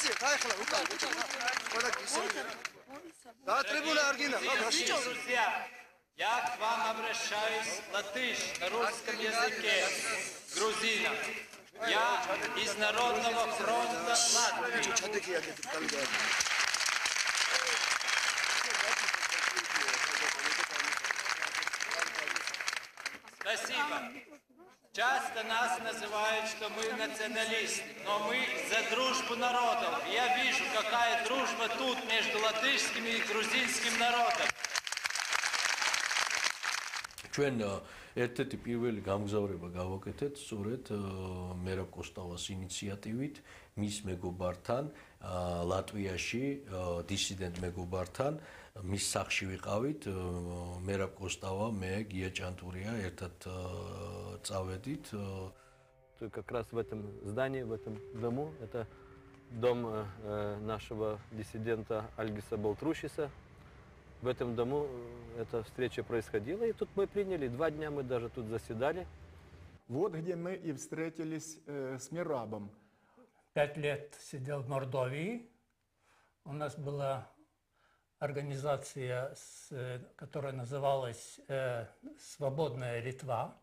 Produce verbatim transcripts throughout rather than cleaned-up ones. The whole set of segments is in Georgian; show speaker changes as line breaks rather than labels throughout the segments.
გიწიეთ, აი ახლა უკან, უკან. ყველა გისმენთ. Да, трибуна Аргина,
друзья, я к вам обращаюсь латыш на русском языке, грузина. Я из Народного фронта Латвии. Спасибо. Часто нас называют, что мы националисты, но мы за дружбу народов. Я вижу, какая дружба тут между латышским и грузинским народом.
ჩვენ ერთ-ერთი პირველი გამგზავრება გავაკეთეთ სწორედ მერაბ კოსტავას ინიციატივით მის მეგობართან ლატვიაში დისიდენტ мегобарთან მის სახლში ვიყავით მერაბ კოსტავა მე გია ჭანტურია ერთად წავედით
как раз в этом здании в этом дому это дом нашего диссидента Альгиса Балтрушиса. В этом дому эта встреча происходила, и тут мы приняли, два дня мы даже тут заседали.
Вот где мы и встретились э, с Мерабом.
Пять лет сидел в Мордовии. У нас была организация, которая называлась э, «Свободная Литва».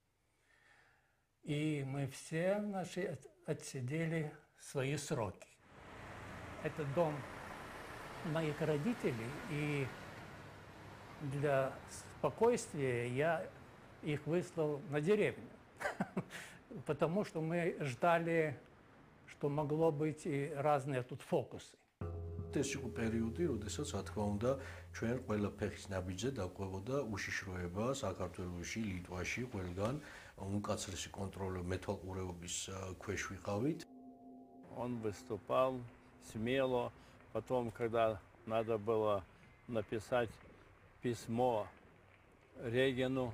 И мы все наши отсидели свои сроки. Это дом моих родителей, и для спокойствия я их выслал на деревню, потому что мы ждали, что могло быть и разные тут фокусы.
ეს იყო პერიოდი, როდესაც რა თქმა უნდა, ჩვენ ყველა ფეხის ნაბიჯზე დაყვებოდა უშიშროება საქართველოში, ლიტვაში, ყველგან უმკაცრესი კონტროლი მეთვალყურეობის ქვეშ ვიყავით.
Он выступал смело, потом, когда надо было написать письмо Регину,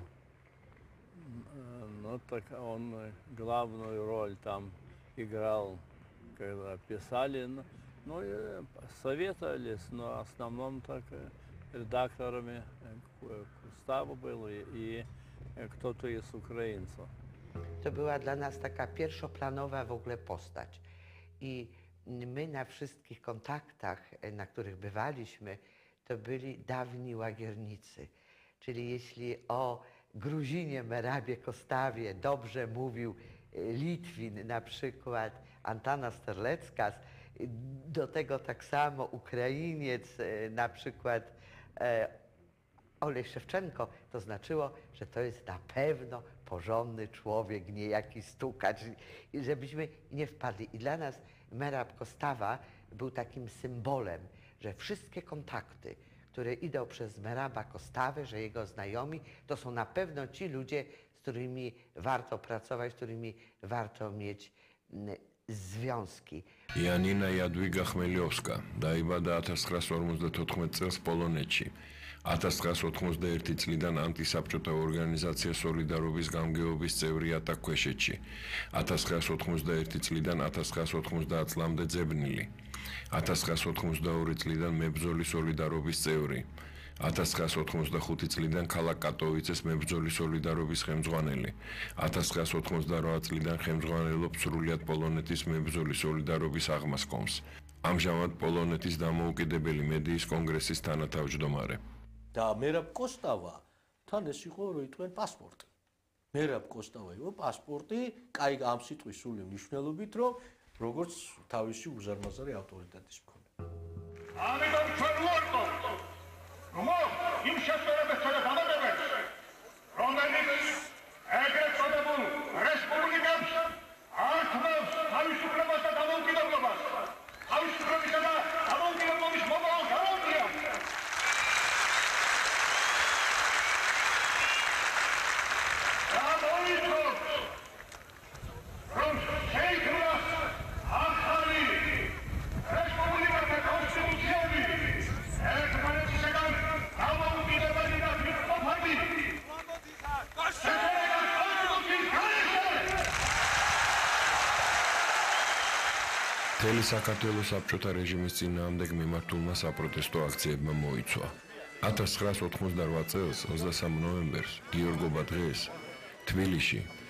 ну так он главную роль там играл, когда писали, ну и советовались, но в основном так редакторами Кустава был и кто-то из украинцев.
To była dla nas taka pierwszoplanowa w ogóle postać. I my na wszystkich kontaktach, na których bywaliśmy, to byli dawni łagiernicy. Czyli jeśli o Gruzinie Merabie Kostawie dobrze mówił Litwin, na przykład Antanas Terleckas, do tego tak samo Ukrainiec, na przykład Olej Szewczenko, to znaczyło, że to jest na pewno porządny człowiek, nie jakiś stukacz, żebyśmy nie wpadli. I dla nas Merab Kostawa był takim symbolem, że wszystkie kontakty, które idą przez Meraba Kostawę, że jego znajomi, to są na pewno ci ludzie, z którymi warto pracować, z którymi warto mieć związki.
Janina Jadwiga Chmieliowska დაიბადა ათას ცხრაას ორმოცდათოთხმეტ წელს პოლონეთში. ათას ცხრაას ოთხმოცდაერთი წლიდან ანტისაბჭოთა ორგანიზაცია სოლიდარობის გამგეობის წევრია თაქვეშეთში. ათას ცხრაას ოთხმოცდაერთი წლიდან ათას ცხრაას ოთხმოცდაათ წლამდე ძებნილი. ათას ცხრაას ოთხმოცდაორი წლიდან მებრძოლი სოლიდარობის წევრი. ათას ცხრაას ოთხმოცდახუთი წლიდან ქალაქ კატოვიცეს მებრძოლი სოლიდარობის ხელმძღვანელი. ათას ცხრაას ოთხმოცდარვა წლიდან ხელმძღვანელობს სრულიად პოლონეთის მებრძოლი სოლიდარობის აღმასკომს. ამჟამად პოლონეთის დამოუკიდებელი მედიის კონგრესის თანათავმჯდომარე.
და მერაბ კოსტავა თან ეს იყო რომ იტყვენ პასპორტი. მერაბ კოსტავა იყო პასპორტი, კაი ამ სიტყვის სული მნიშვნელობით, რომ როგორც თავისი უზარმაზარი ავტორიტეტის მქონე.
ამიტომ ჩვენ ვარკვევთ, რომ იმ შესაძლებელთა და დამატებებს, რომელიც ეგრეთ წოდებულ რესპუბლიკებს ართმევს თავისუფლებას და დამოუკიდებლობას, თავისუფლებისა და დამოუკიდებლობის მომავალ გარანტიას.
მთელი საქართველოს საბჭოთა რეჟიმის წინააღმდეგ მიმართულმა საპროტესტო აქციებმა მოიცვა. ათას ცხრაას ოთხმოცდარვა წელს ოცდასამ ნოემბერს გიორგობა დღეს თბილისში